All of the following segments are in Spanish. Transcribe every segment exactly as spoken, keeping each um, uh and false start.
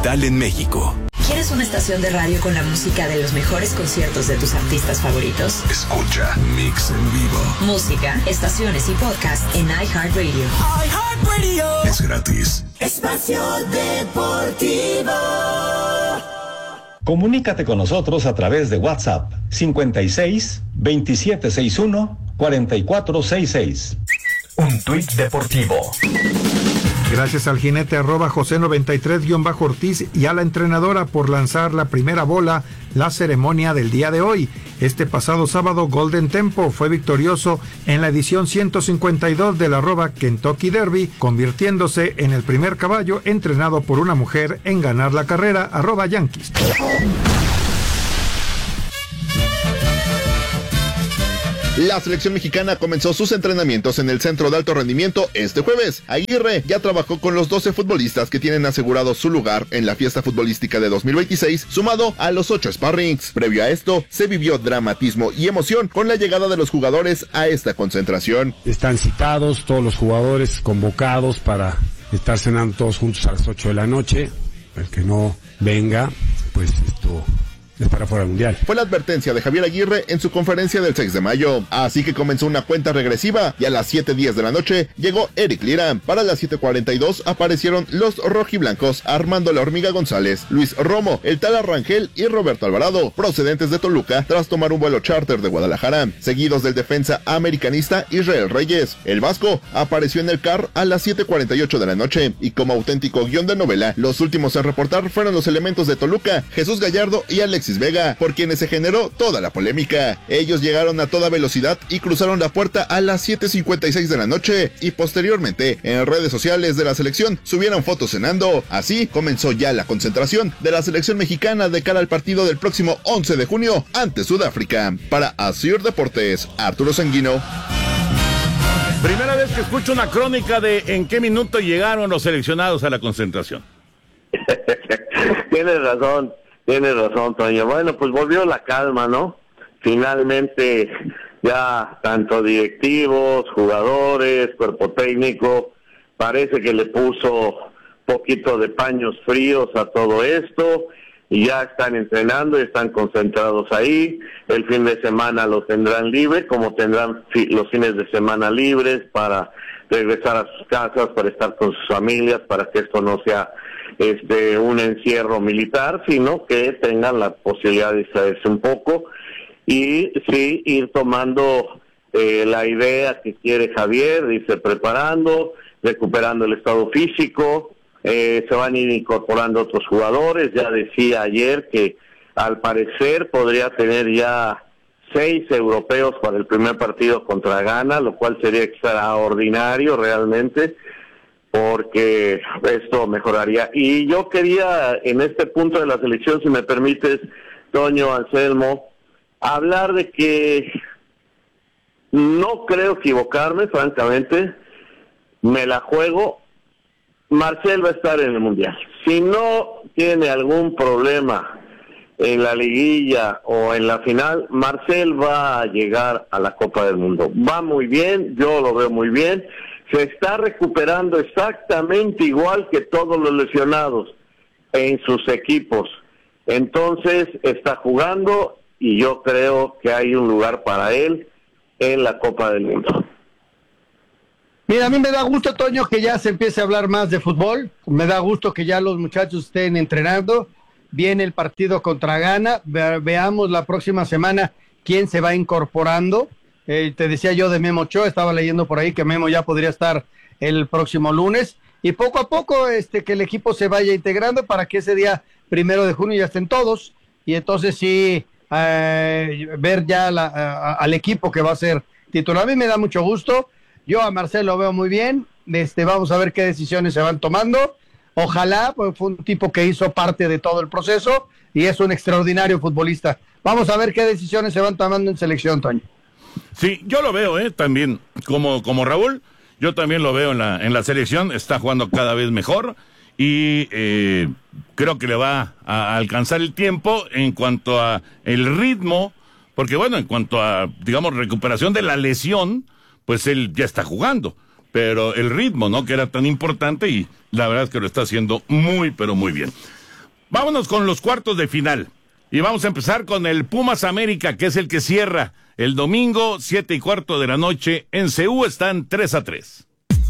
capital en México. ¿Quieres una estación de radio con la música de los mejores conciertos de tus artistas favoritos? Escucha Mix en vivo. Música, estaciones y podcast en iHeartRadio. iHeartRadio. Es gratis. Espacio Deportivo. Comunícate con nosotros a través de WhatsApp cincuenta y seis, veintisiete sesenta y uno, cuarenta y cuatro sesenta y seis. Un tuit deportivo. Gracias al jinete arroba José noventa y tres guión bajo Ortiz y a la entrenadora por lanzar la primera bola, la ceremonia del día de hoy. Este pasado sábado, Golden Tempo fue victorioso en la edición ciento cincuenta y dos del arroba Kentucky Derby, convirtiéndose en el primer caballo entrenado por una mujer en ganar la carrera, arroba Yankees. La selección mexicana comenzó sus entrenamientos en el Centro de Alto Rendimiento este jueves. Aguirre ya trabajó con los doce futbolistas que tienen asegurado su lugar en la fiesta futbolística de dos mil veintiséis, sumado a los ocho sparrings. Previo a esto, se vivió dramatismo y emoción con la llegada de los jugadores a esta concentración. Están citados todos los jugadores convocados para estar cenando todos juntos a las ocho de la noche. El que no venga, pues esto es para fuera del mundial. Fue la advertencia de Javier Aguirre en su conferencia del seis de mayo. Así que comenzó una cuenta regresiva y a las siete diez de la noche llegó Eric Lira. Para las siete cuarenta y dos aparecieron los rojiblancos Armando La Hormiga González, Luis Romo, el Tala Rangel y Roberto Alvarado, procedentes de Toluca tras tomar un vuelo charter de Guadalajara, seguidos del defensa americanista Israel Reyes. El vasco apareció en el C A R a las siete cuarenta y ocho de la noche y como auténtico guión de novela, los últimos en reportar fueron los elementos de Toluca, Jesús Gallardo y Alexis Vega, por quienes se generó toda la polémica. Ellos llegaron a toda velocidad y cruzaron la puerta a las siete cincuenta y seis de la noche y posteriormente en redes sociales de la selección subieron fotos cenando. Así comenzó ya la concentración de la selección mexicana de cara al partido del próximo once de junio ante Sudáfrica. Para Azir Deportes, Arturo Sanguino. Primera vez que escucho una crónica de en qué minuto llegaron los seleccionados a la concentración. Tienes razón. Tienes razón, Toño. Bueno, pues volvió la calma, ¿no? Finalmente ya tanto directivos, jugadores, cuerpo técnico, parece que le puso poquito de paños fríos a todo esto y ya están entrenando y están concentrados ahí. El fin de semana lo tendrán libre, como tendrán los fines de semana libres para regresar a sus casas, para estar con sus familias, para que esto no sea este un encierro militar, sino que tengan la posibilidad de distraerse un poco y sí ir tomando eh, la idea que quiere Javier, irse preparando, recuperando el estado físico, eh, se van a ir incorporando otros jugadores. Ya decía ayer que al parecer podría tener ya seis europeos para el primer partido contra Ghana, lo cual sería extraordinario realmente, porque esto mejoraría. Y yo quería, en este punto de la selección, si me permites, Toño, Anselmo, hablar de que no creo equivocarme, francamente, me la juego, Marcel va a estar en el Mundial. Si no tiene algún problema en la liguilla o en la final, Marcel va a llegar a la Copa del Mundo. Va muy bien, yo lo veo muy bien. Se está recuperando exactamente igual que todos los lesionados en sus equipos. Entonces está jugando y yo creo que hay un lugar para él en la Copa del Mundo. Mira, a mí me da gusto, Toño, que ya se empiece a hablar más de fútbol. Me da gusto que ya los muchachos estén entrenando. Viene el partido contra Ghana. Ve- veamos la próxima semana quién se va incorporando. Eh, te decía yo de Memo Ochoa, estaba leyendo por ahí que Memo ya podría estar el próximo lunes, y poco a poco este que el equipo se vaya integrando para que ese día primero de junio ya estén todos, y entonces sí eh, ver ya la, a, al equipo que va a ser titular. A mí me da mucho gusto, yo a Marcel lo veo muy bien, este, vamos a ver qué decisiones se van tomando. Ojalá, pues fue un tipo que hizo parte de todo el proceso y es un extraordinario futbolista. Vamos a ver qué decisiones se van tomando en selección, Toño. Sí, yo lo veo, ¿eh? También, como, como Raúl, yo también lo veo en la, en la selección, está jugando cada vez mejor y eh, creo que le va a alcanzar el tiempo en cuanto a el ritmo, porque bueno, en cuanto a, digamos, recuperación de la lesión, pues él ya está jugando, pero el ritmo, ¿no? Que era tan importante y la verdad es que lo está haciendo muy, pero muy bien. Vámonos con los cuartos de final. Y vamos a empezar con el Pumas América, que es el que cierra el domingo, siete y cuarto de la noche. En C U están tres a tres.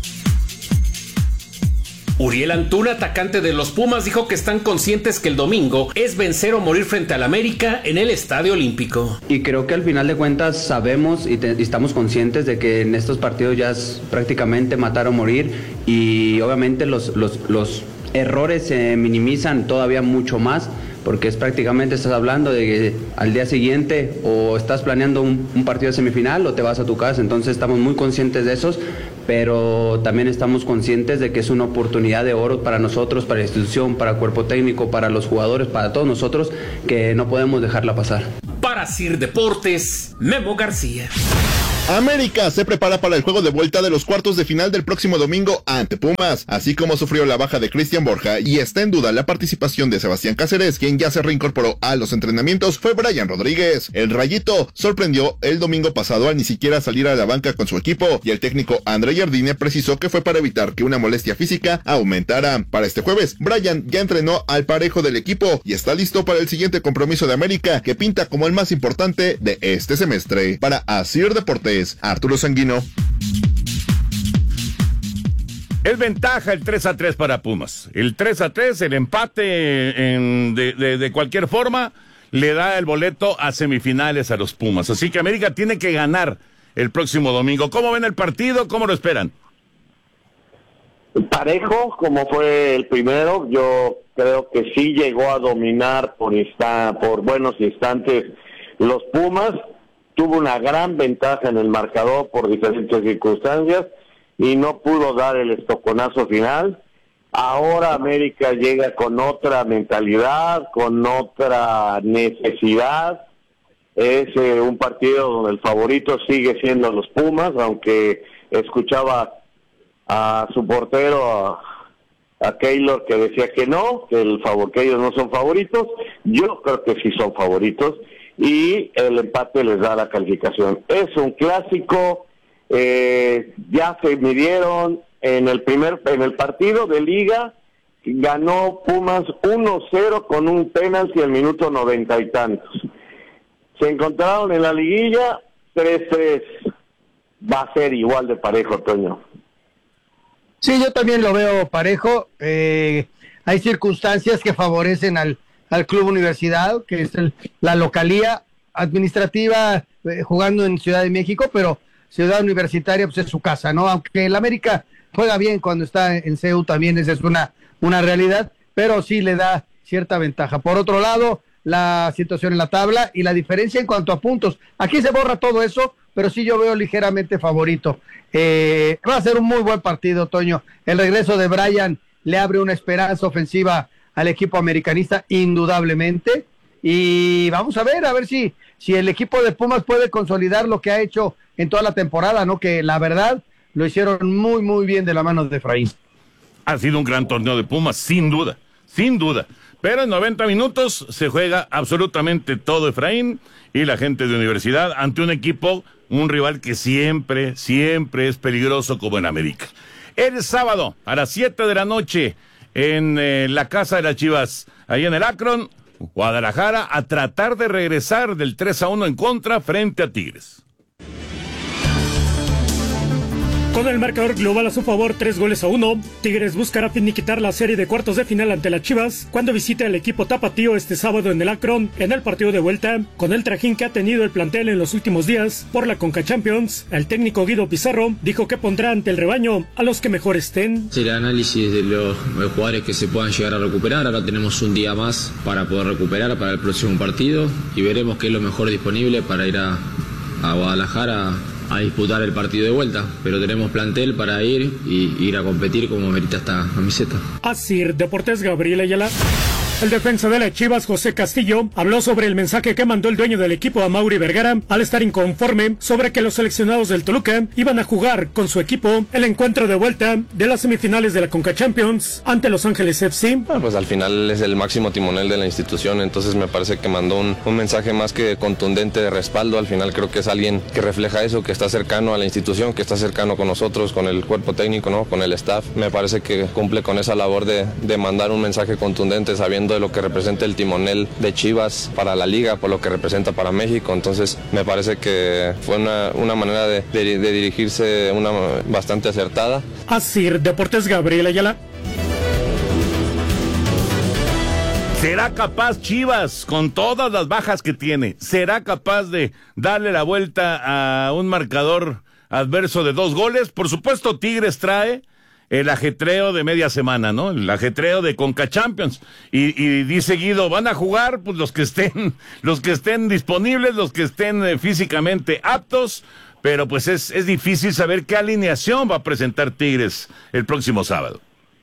Uriel Antuna, atacante de los Pumas, dijo que están conscientes que el domingo es vencer o morir frente al América en el Estadio Olímpico. Y creo que al final de cuentas sabemos y, te, y estamos conscientes de que en estos partidos ya es prácticamente matar o morir, y obviamente los, los, los errores se minimizan todavía mucho más, porque es prácticamente estás hablando de que al día siguiente o estás planeando un, un partido de semifinal o te vas a tu casa. Entonces estamos muy conscientes de esos, pero también estamos conscientes de que es una oportunidad de oro para nosotros, para la institución, para el cuerpo técnico, para los jugadores, para todos nosotros, que no podemos dejarla pasar. Para Sir Deportes, Memo García. América se prepara para el juego de vuelta de los cuartos de final del próximo domingo ante Pumas, así como sufrió la baja de Cristian Borja y está en duda la participación de Sebastián Cáceres, quien ya se reincorporó a los entrenamientos fue Brian Rodríguez. El Rayito sorprendió el domingo pasado al ni siquiera salir a la banca con su equipo, y el técnico André Jardine precisó que fue para evitar que una molestia física aumentara. Para este jueves, Brian ya entrenó al parejo del equipo y está listo para el siguiente compromiso de América, que pinta como el más importante de este semestre. Para Asir Deportes, Arturo Sanguino. Es ventaja el tres a tres para Pumas. El tres a tres, el empate en, de, de, de cualquier forma, le da el boleto a semifinales a los Pumas. Así que América tiene que ganar el próximo domingo. ¿Cómo ven el partido? ¿Cómo lo esperan? Parejo, como fue el primero, yo creo que sí llegó a dominar por, insta, por buenos instantes los Pumas. Tuvo una gran ventaja en el marcador por diferentes circunstancias y no pudo dar el estoconazo final. Ahora América llega con otra mentalidad, con otra necesidad. Es eh, un partido donde el favorito sigue siendo los Pumas, aunque escuchaba a su portero, a, a Keylor, que decía que no, que, el favor, que ellos no son favoritos. Yo creo que sí son favoritos, y el empate les da la calificación. Es un clásico, eh, ya se midieron en el primer en el partido de liga, ganó Pumas uno cero con un penalti al minuto noventa y tantos. Se encontraron en la liguilla tres tres. Va a ser igual de parejo, Toño. Sí, yo también lo veo parejo. Eh, hay circunstancias que favorecen al al Club Universidad, que es el, la localía administrativa, eh, jugando en Ciudad de México, pero Ciudad Universitaria pues es su casa, ¿no? Aunque el América juega bien cuando está en C E U, también esa es una, una realidad, pero sí le da cierta ventaja. Por otro lado, la situación en la tabla y la diferencia en cuanto a puntos. Aquí se borra todo eso, pero sí yo veo ligeramente favorito. Eh, va a ser un muy buen partido, Toño. El regreso de Brian le abre una esperanza ofensiva al equipo americanista, indudablemente, y vamos a ver, a ver si, si el equipo de Pumas puede consolidar lo que ha hecho en toda la temporada, ¿no? Que la verdad lo hicieron muy, muy bien de la mano de Efraín. Ha sido un gran torneo de Pumas, sin duda, sin duda, pero en noventa minutos se juega absolutamente todo Efraín y la gente de Universidad ante un equipo, un rival que siempre, siempre es peligroso como en América. El sábado, a las siete de la noche, en eh, la casa de las Chivas, ahí en el Akron, Guadalajara, a tratar de regresar del tres a uno en contra frente a Tigres. Con el marcador global a su favor, tres goles a uno, Tigres buscará finiquitar la serie de cuartos de final ante las Chivas cuando visite al equipo tapatío este sábado en el Akron, en el partido de vuelta. Con el trajín que ha tenido el plantel en los últimos días por la Conca Champions, el técnico Guido Pizarro dijo que pondrá ante el rebaño a los que mejor estén. El análisis de los, de los jugadores que se puedan llegar a recuperar. Ahora tenemos un día más para poder recuperar para el próximo partido y veremos qué es lo mejor disponible para ir a, a Guadalajara a disputar el partido de vuelta, pero tenemos plantel para ir y ir a competir como merita esta camiseta. Así, Deportes, Gabriel Ayala. El defensa de las Chivas, José Castillo, habló sobre el mensaje que mandó el dueño del equipo a Mauri Vergara al estar inconforme sobre que los seleccionados del Toluca iban a jugar con su equipo el encuentro de vuelta de las semifinales de la Conca Champions ante Los Ángeles F C. Bueno, pues al final es el máximo timonel de la institución, entonces me parece que mandó un, un mensaje más que contundente de respaldo. Al final creo que es alguien que refleja eso, que está cercano a la institución, que está cercano con nosotros, con el cuerpo técnico, ¿no? Con el staff. Me parece que cumple con esa labor de, de mandar un mensaje contundente sabiendo hablando de lo que representa el timonel de Chivas para la liga, por lo que representa para México. Entonces me parece que fue una, una manera de, de, de dirigirse una bastante acertada. Asir Deportes, Gabriel Ayala. ¿Será capaz Chivas, con todas las bajas que tiene, será capaz de darle la vuelta a un marcador adverso de dos goles? Por supuesto, Tigres trae el ajetreo de media semana, ¿no? El ajetreo de Conca Champions. Y, y dice Guido, van a jugar pues los que estén, los que estén disponibles, los que estén eh, físicamente aptos, pero pues es, es difícil saber qué alineación va a presentar Tigres el próximo sábado.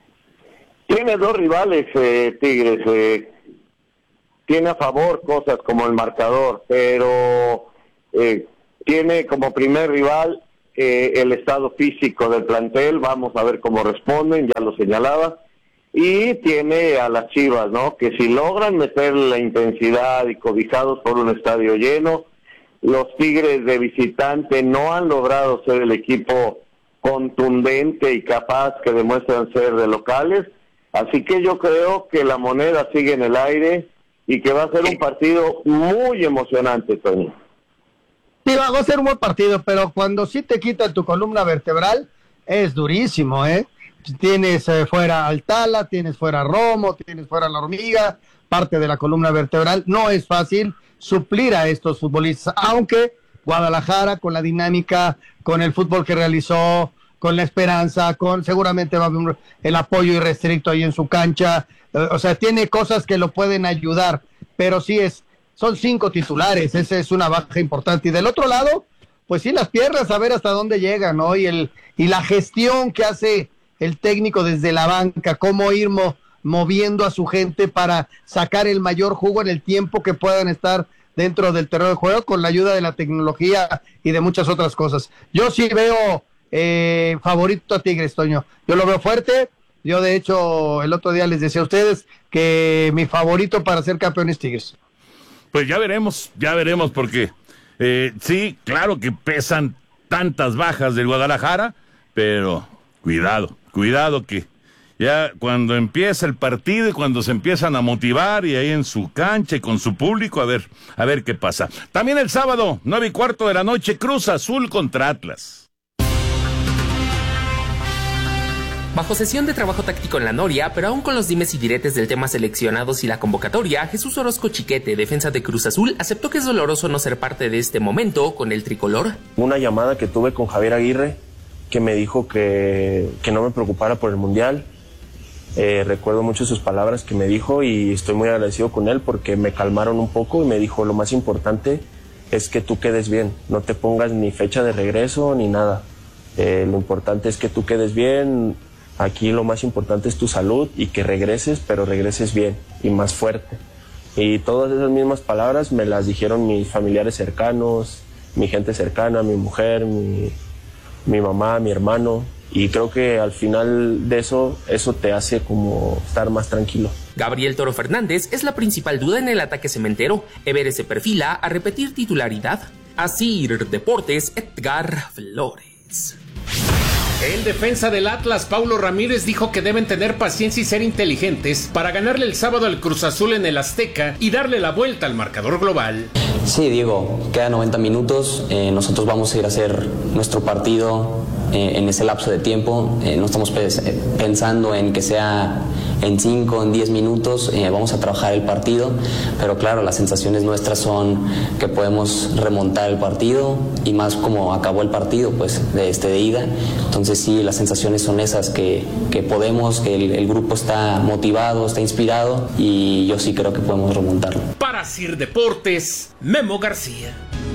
Tiene dos rivales, eh, Tigres. Eh, tiene a favor cosas como el marcador, pero eh, tiene como primer rival eh, el estado físico del plantel. Vamos a ver cómo responden, ya lo señalaba. Y tiene a las Chivas, ¿no? Que si logran meter la intensidad y cobijados por un estadio lleno, los Tigres de visitante no han logrado ser el equipo contundente y capaz que demuestran ser de locales. Así que yo creo que la moneda sigue en el aire y que va a ser un partido muy emocionante, Toño. Sí, va a ser un buen partido, pero cuando sí te quitan tu columna vertebral, es durísimo, ¿eh? Tienes eh, fuera Altala, tienes fuera Romo, tienes fuera La Hormiga, parte de la columna vertebral. No es fácil suplir a estos futbolistas, aunque Guadalajara, con la dinámica, con el fútbol que realizó, con la esperanza, con seguramente va a haber el apoyo irrestricto ahí en su cancha, eh, o sea, tiene cosas que lo pueden ayudar, pero sí es, son cinco titulares, esa es una baja importante, y del otro lado, pues sí, las piernas, a ver hasta dónde llegan, ¿no? Y, el, y la gestión que hace el técnico desde la banca, cómo ir mo, moviendo a su gente para sacar el mayor jugo en el tiempo que puedan estar dentro del terreno de juego, con la ayuda de la tecnología y de muchas otras cosas. Yo sí veo Eh, favorito a Tigres, Toño. Yo lo veo fuerte. Yo, de hecho, el otro día les decía a ustedes que mi favorito para ser campeón es Tigres. Pues ya veremos, ya veremos, porque eh, sí, claro que pesan tantas bajas del Guadalajara, pero cuidado, cuidado que ya cuando empieza el partido y cuando se empiezan a motivar y ahí en su cancha y con su público, a ver, a ver qué pasa. También el sábado, nueve y cuarto de la noche, Cruz Azul contra Atlas. Bajo sesión de trabajo táctico en la Noria, pero aún con los dimes y diretes del tema seleccionados y la convocatoria, Jesús Orozco Chiquete, defensa de Cruz Azul, aceptó que es doloroso no ser parte de este momento con el tricolor. Una llamada que tuve con Javier Aguirre, que me dijo que, que no me preocupara por el Mundial. Eh, recuerdo mucho sus palabras que me dijo y estoy muy agradecido con él porque me calmaron un poco y me dijo, lo más importante es que tú quedes bien, no te pongas ni fecha de regreso ni nada. Eh, lo importante es que tú quedes bien. Aquí lo más importante es tu salud y que regreses, pero regreses bien y más fuerte. Y todas esas mismas palabras me las dijeron mis familiares cercanos, mi gente cercana, mi mujer, mi, mi mamá, mi hermano. Y creo que al final de eso, eso te hace como estar más tranquilo. Gabriel Toro Fernández es la principal duda en el ataque cementero. Everest se perfila a repetir titularidad. Asir Deportes, Edgar Flores. El defensa del Atlas, Paulo Ramírez, dijo que deben tener paciencia y ser inteligentes para ganarle el sábado al Cruz Azul en el Azteca y darle la vuelta al marcador global. Sí, Diego, quedan noventa minutos, eh, nosotros vamos a ir a hacer nuestro partido eh, en ese lapso de tiempo, eh, no estamos pe- pensando en que sea en cinco, en diez minutos, eh, vamos a trabajar el partido, pero claro, las sensaciones nuestras son que podemos remontar el partido y más como acabó el partido, pues de, este, de ida, entonces sí, las sensaciones son esas, que, que podemos, que el, el grupo está motivado, está inspirado y yo sí creo que podemos remontarlo. Para Sir Deportes, Memo García.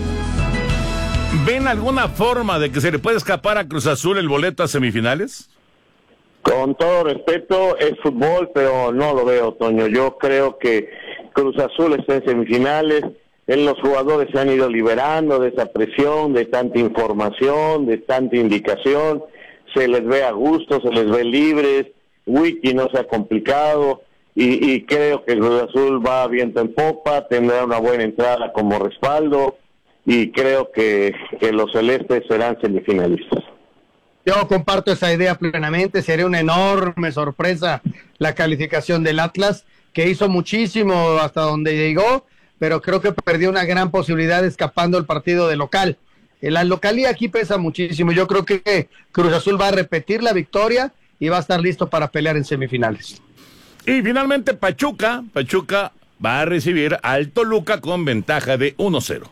¿Ven alguna forma de que se le pueda escapar a Cruz Azul el boleto a semifinales? Con todo respeto, es fútbol, pero no lo veo, Toño. Yo creo que Cruz Azul está en semifinales, en los jugadores se han ido liberando de esa presión, de tanta información, de tanta indicación, se les ve a gusto, se les ve libres, Wiki no se ha complicado, y, y creo que Cruz Azul va viento en popa, tendrá una buena entrada como respaldo, y creo que, que los celestes serán semifinalistas. Yo comparto esa idea plenamente, sería una enorme sorpresa la calificación del Atlas, que hizo muchísimo hasta donde llegó, pero creo que perdió una gran posibilidad escapando el partido de local. La localía aquí pesa muchísimo. Yo creo que Cruz Azul va a repetir la victoria y va a estar listo para pelear en semifinales. Y finalmente Pachuca, Pachuca va a recibir al Toluca con ventaja de uno cero.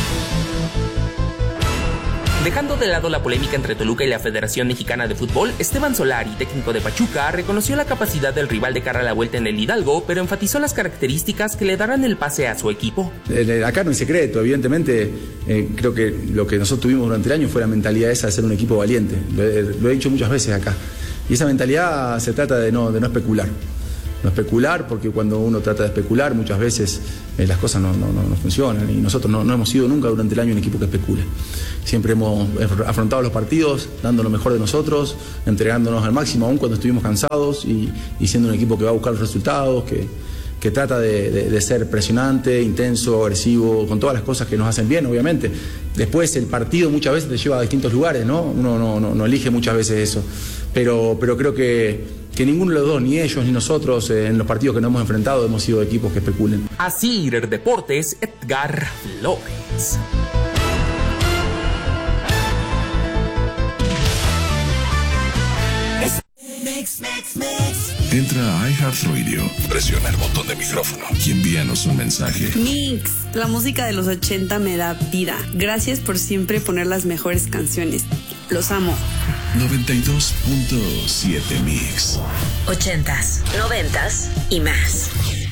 Dejando de lado la polémica entre Toluca y la Federación Mexicana de Fútbol, Esteban Solari, técnico de Pachuca, reconoció la capacidad del rival de cara a la vuelta en el Hidalgo, pero enfatizó las características que le darán el pase a su equipo. Eh, acá no hay secreto, evidentemente, eh, creo que lo que nosotros tuvimos durante el año fue la mentalidad esa de ser un equipo valiente. Lo he, lo he dicho muchas veces acá. Y esa mentalidad se trata de no, de no especular. No especular, porque cuando uno trata de especular muchas veces eh, las cosas no, no, no, no funcionan, y nosotros no, no hemos sido nunca durante el año un equipo que especule. Siempre hemos afrontado los partidos dando lo mejor de nosotros, entregándonos al máximo aún cuando estuvimos cansados, y, y siendo un equipo que va a buscar los resultados, que, que trata de, de, de ser presionante, intenso, agresivo, con todas las cosas que nos hacen bien, obviamente. Después el partido muchas veces te lleva a distintos lugares, ¿no? Uno no, no, no elige muchas veces eso, pero, pero creo que que ninguno de los dos, ni ellos ni nosotros, eh, en los partidos que nos hemos enfrentado, hemos sido equipos que especulen. Así, Deportes, Edgar Flores. Entra a iHeartRadio, presiona el botón de micrófono y envíanos un mensaje. Mix, la música de los ochenta me da vida. Gracias por siempre poner las mejores canciones. Los amo. noventa y dos punto siete Mix. Ochentas, noventas y más.